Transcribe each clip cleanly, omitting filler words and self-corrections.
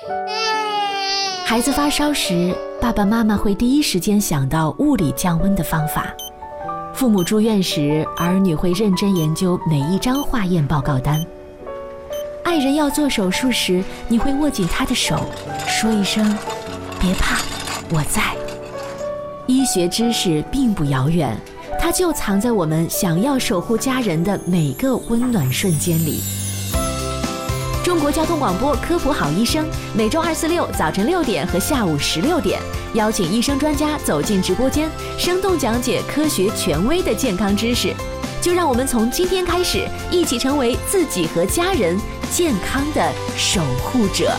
孩子发烧时，爸爸妈妈会第一时间想到物理降温的方法。父母住院时，儿女会认真研究每一张化验报告单。爱人要做手术时，你会握紧他的手，说一声别怕，我在。医学知识并不遥远，它就藏在我们想要守护家人的每个温暖瞬间里。中国交通广播科普好医生，每周2、4、6早晨6点和下午16点，邀请医生专家走进直播间，生动讲解科学权威的健康知识。就让我们从今天开始，一起成为自己和家人健康的守护者。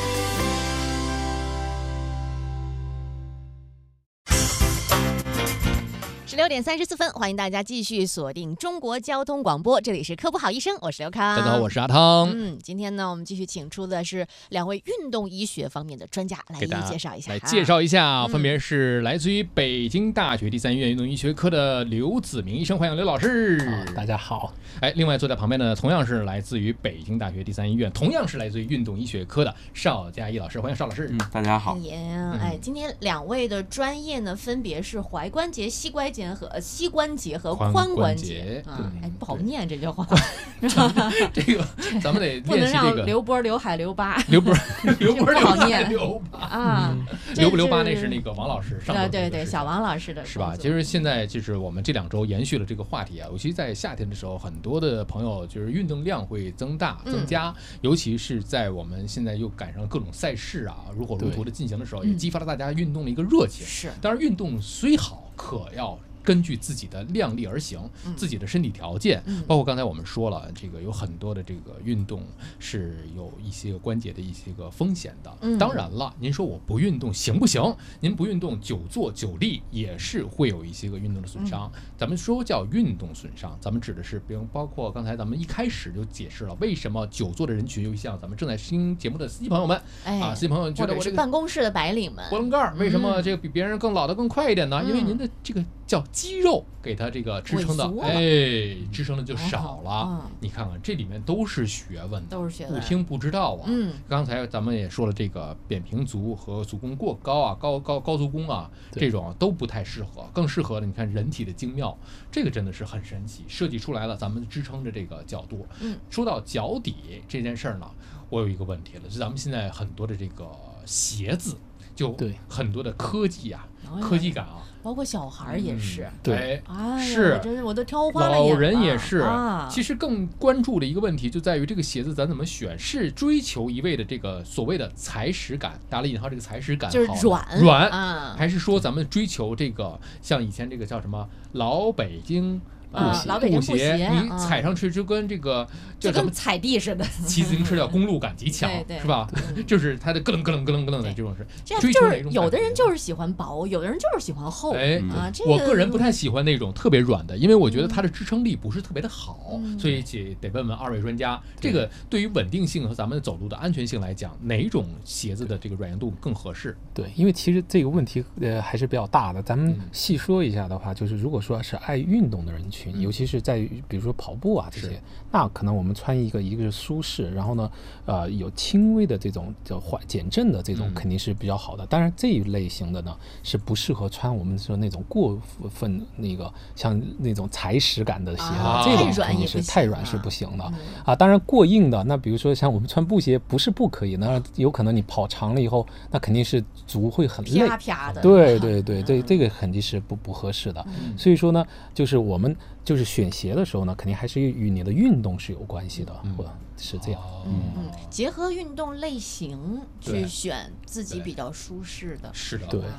16:34，欢迎大家继续锁定中国交通广播，这里是科普好医生，我是刘康。 大家好，我是阿汤。 今天呢，我们继续请出的是2位运动医学方面的专家，来一一介绍一下。 来介绍一下，分别是来自于北京大学第3医院运动医学科的刘子明医生，欢迎刘老师。 大家好。 另外坐在旁边呢，同样是来自于北京大学第3医院，同样是来自于运动医学科的邵佳一老师，欢迎邵老师。 大家好。 今天2位的专业呢，分别是踝关节、膝关节和髋关节。不好念这句话。 这个咱们得练习这个。 不能让刘波、刘海、刘疤。 刘波、 不好念。 刘疤啊，刘疤那是那个王老师上。 对，小王老师的是吧？其实现在就是我们这2周延续了这个话题啊，尤其在夏天的时候，很多的朋友就是运动量会增加，尤其是在我们现在又赶上各种赛事啊，如火如荼的进行的时候，也激发了大家运动的一个热情。 是， 当然运动虽好，可要根据自己的量力而行，自己的身体条件，包括刚才我们说了，这个有很多的这个运动是有一些关节的一些个风险的。当然了，您说我不运动行不行？您不运动，久坐久立也是会有一些个运动的损伤。咱们说叫运动损伤，咱们指的是，包括刚才咱们一开始就解释了，为什么久坐的人群，尤其像咱们正在听节目的司机朋友们，司机朋友觉得我这个办公室的白领们， 波棱盖为什么这个比别人更老得更快一点呢？因为您的这个叫肌肉给它这个支撑的，支撑的就少了。你看看这里面都是学问的，不听不知道啊。刚才咱们也说了，这个扁平足和足弓过高啊，高足弓啊，这种都不太适合，更适合的你看人体的精妙，这个真的是很神奇，设计出来了，咱们支撑着这个角度。说到脚底这件事儿呢，我有一个问题了，就咱们现在很多的这个鞋子，就很多的科技感啊。 包括小孩也是， 是， 真是我都挑花了眼了。 老人也是。其实更关注的一个问题就在于这个鞋子咱怎么选，是追求一味的这个所谓的踩屎感，打了引号，这个踩屎感就是软，还是说咱们追求这个像以前这个叫什么老北京布鞋，你踩上去就跟这个就跟踩地似的， 骑自行车叫公路感极强，是吧？就是它的咯楞咯楞咯楞咯楞的这种是。 就是有的人就是喜欢薄，有的人就是喜欢厚。 我个人不太喜欢那种特别软的，因为我觉得它的支撑力不是特别的好，所以得问问2位专家，这个对于稳定性和咱们走路的安全性来讲，哪种鞋子的这个软硬度更合适？ 对，因为其实这个问题还是比较大的。咱们细说一下的话，就是如果说是爱运动的人群，尤其是在于比如说跑步啊这些，那可能我们穿一个是舒适，然后呢有轻微的这种叫减震的这种肯定是比较好的。当然这一类型的呢是不适合穿我们说那种过分那个像那种踩屎感的鞋这种肯定是太软是不行的当然过硬的，那比如说像我们穿布鞋不是不可以，那有可能你跑长了以后，那肯定是足会很累， 啪的。 对，这个肯定是不合适的。所以说呢，就是我们就是选鞋的时候呢，肯定还是与你的运动是有关系的，或者是这样。 结合运动类型去选自己比较舒适的。 是的， 对。